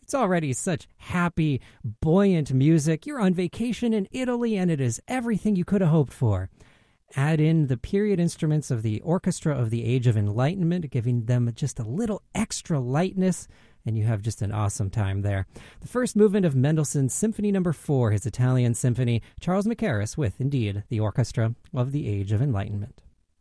It's already such happy, buoyant music. You're on vacation in Italy, and it is everything you could have hoped for. Add in the period instruments of the Orchestra of the Age of Enlightenment, giving them just a little extra lightness, and you have just an awesome time there. The first movement of Mendelssohn's Symphony No. 4, his Italian symphony, Charles Mackerras with, indeed, the Orchestra of the Age of Enlightenment.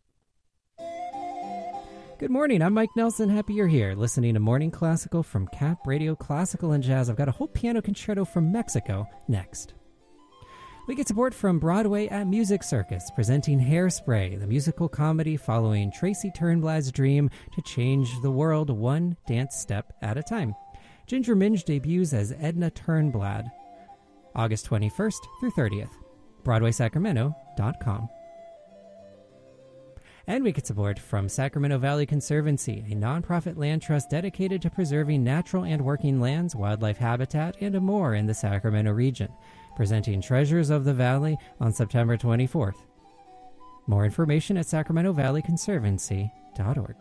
Good morning, I'm Mike Nelson. Happy you're here, listening to Morning Classical from Cap Radio Classical and Jazz. I've got a whole piano concerto from Mexico next. We get support from Broadway at Music Circus, presenting Hairspray, the musical comedy following Tracy Turnblad's dream to change the world one dance step at a time. Ginger Minge debuts as Edna Turnblad, August 21st through 30th. BroadwaySacramento.com. And we get support from Sacramento Valley Conservancy, a nonprofit land trust dedicated to preserving natural and working lands, wildlife habitat, and more in the Sacramento region, presenting Treasures of the Valley on September 24th. More information at sacramentovalleyconservancy.org.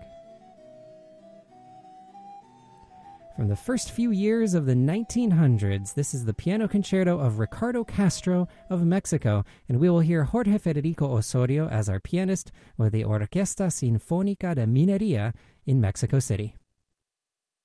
From the first few years of the 1900s, this is the piano concerto of Ricardo Castro of Mexico, and we will hear Jorge Federico Osorio as our pianist with the Orquesta Sinfónica de Minería in Mexico City.